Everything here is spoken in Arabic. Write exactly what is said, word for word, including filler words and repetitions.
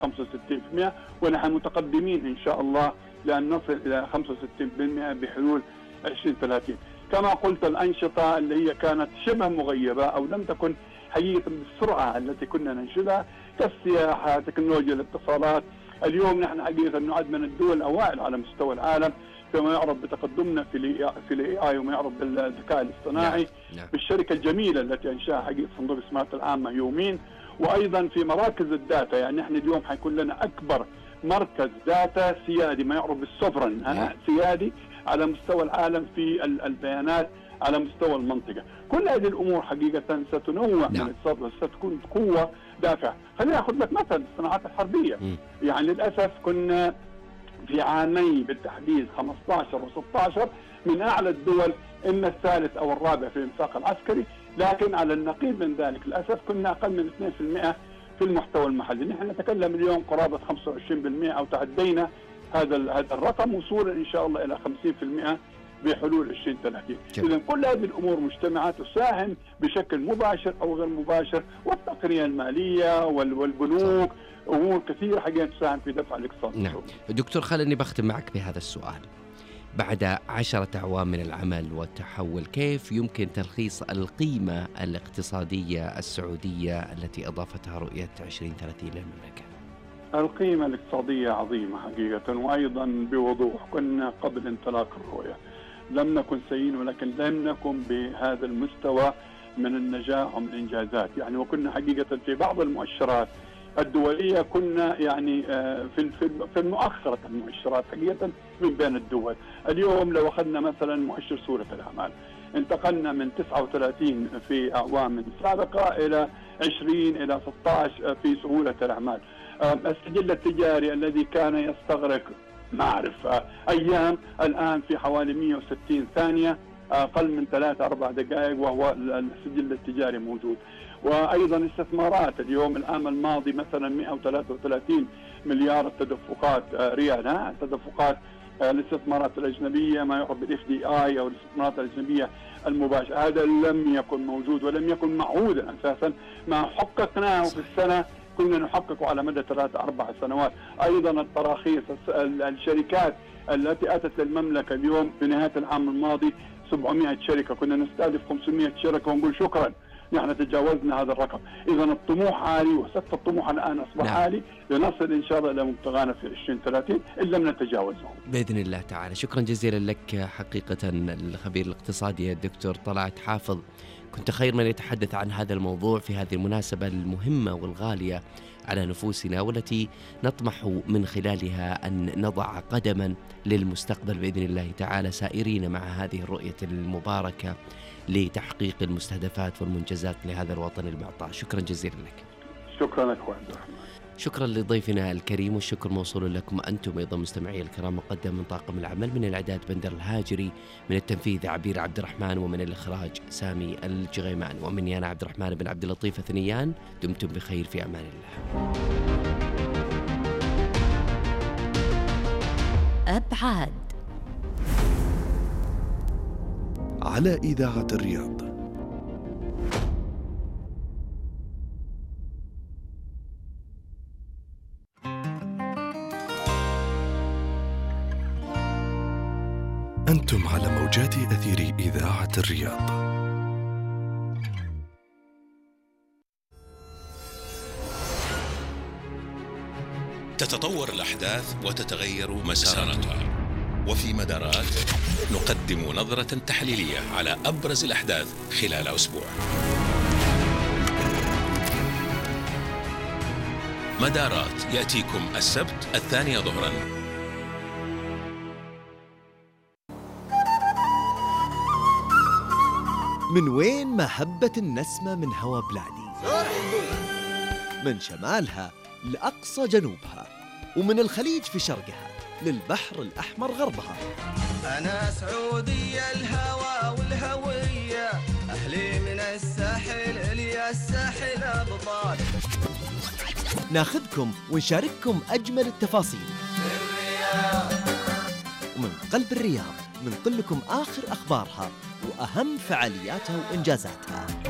خمسة وستين بالمئة، ونحن متقدمين إن شاء الله لأن نصل إلى خمسة وستين بالمئة بحلول عشرين ثلاثين. كما قلت الأنشطة اللي هي كانت شبه مغيبة أو لم تكن حقيقة بالسرعة التي كنا ننشدها كالسياحة، تكنولوجيا الاتصالات. اليوم نحن حقيقة نعد من الدول الأوائل على مستوى العالم فيما يعرف بتقدمنا في ال في الاي اي وما يعرف بالذكاء الاصطناعي. نعم. نعم. بالشركة الجميلة التي أنشأها حقيقة صندوق السمات العامة يومين، وأيضا في مراكز الداتا. يعني نحن اليوم حيكون لنا أكبر مركز داتا سيادي ما يعرف بالسوفرن. نعم. سيادي على مستوى العالم في البيانات على مستوى المنطقة. كل هذه الأمور حقيقة ستنوع. نعم. من الاقتصاد وستكون قوة دافعة. خليني أخذ لك مثل الصناعات الحربية. م. يعني للأسف كنا في عامين بالتحديد خمسة عشر وستة عشر من أعلى الدول، إما الثالث أو الرابع في الإنفاق العسكري، لكن على النقيض من ذلك للأسف كنا أقل من اثنين بالمئة في المحتوى المحلي. نحن نتكلم اليوم قرابة خمسة وعشرين بالمئة أو تعدينا هذا هذا الرقم، وصولا إن شاء الله إلى خمسين بالمئة بحلول عشرين ثلاثين. إذا كل هذه الأمور مجتمعات تساهم بشكل مباشر أو غير مباشر، والتقنية المالية والبنوك أمور كثيرة حقيقة تساهم في دفع الاقتصاد. نعم. دكتور خليني بختم معك بهذا السؤال. بعد عشرة أعوام من العمل والتحول، كيف يمكن تلخيص القيمة الاقتصادية السعودية التي أضافتها رؤية عشرين ثلاثين للمملكة؟ القيمة الاقتصادية عظيمة حقيقة، وأيضا بوضوح كنا قبل انطلاق الرؤية لم نكن سيئين، ولكن لم نكن بهذا المستوى من النجاح ومن الإنجازات. يعني وكنا حقيقة في بعض المؤشرات الدولية كنا يعني في في المؤخرة المؤشرات حقيقة من بين الدول. اليوم لو أخذنا مثلا مؤشر سهولة الأعمال، انتقلنا من تسعة وثلاثين في أعوام سابقة إلى عشرين إلى ستة عشر في سهولة الأعمال. السجل التجاري الذي كان يستغرق ما أعرف أيام الآن في حوالي مئة وستين ثانية، أقل من ثلاث أربع دقائق وهو السجل التجاري موجود. وأيضا استثمارات اليوم العام الماضي مثلا مئة وثلاثة وثلاثين مليار التدفقات ريال، ها تدفقات الاستثمارات الأجنبية ما يعرف بالاف دي اي أو الاستثمارات الأجنبية المباشرة. هذا لم يكن موجود ولم يكن معهودا أساسا. ما حققناه في السنة كنا نحققه على مدى ثلاث أربع سنوات. أيضا التراخيص الشركات التي أتت للمملكة اليوم في نهاية العام الماضي سبعمئة شركة، كنا نستهدف خمسمئة شركة ونقول شكرا نحن تجاوزنا هذا الرقم. إذا الطموح عالي وسقف الطموح الآن أصبح نعم. عالي لنصل إن شاء الله إلى مبتغانا في عشرين ثلاثين إن لم نتجاوزه بإذن الله تعالى. شكرا جزيلا لك حقيقة الخبير الاقتصادي الدكتور طلعت حافظ. كنت خير من يتحدث عن هذا الموضوع في هذه المناسبة المهمة والغالية على نفوسنا، والتي نطمح من خلالها أن نضع قدما للمستقبل بإذن الله تعالى، سائرين مع هذه الرؤية المباركة لتحقيق المستهدفات والمنجزات لهذا الوطن المعطاء. شكرا جزيلا لك. شكرا لك عبد الرحمن. شكرا لضيفنا الكريم، والشكر موصول لكم أنتم أيضا مستمعي الكرام. مقدم من طاقم العمل، من الإعداد بندر الهاجري، من التنفيذ عبير عبد الرحمن، ومن الإخراج سامي الجغيمان، ومن أنا عبد الرحمن بن عبد اللطيف الثنيان. دمتم بخير في أمان الله. أبعاد على إذاعة الرياض. أنتم على موجات أثير إذاعة الرياض. تتطور الأحداث وتتغير مساراتها، وفي مدارات نقدم نظرة تحليلية على أبرز الأحداث خلال أسبوع. مدارات يأتيكم السبت الثانية ظهراً. من وين ما هبت النسمة من هوا بلادي، من شمالها لأقصى جنوبها، ومن الخليج في شرقها للبحر الأحمر غربها. أنا سعودية الهوى والهوية، أهلي من الساحل إليا الساحل أبطال. ناخذكم ونشارككم أجمل التفاصيل ومن قلب الرياض ننقل لكم آخر أخبارها وأهم فعالياتها وإنجازاتها.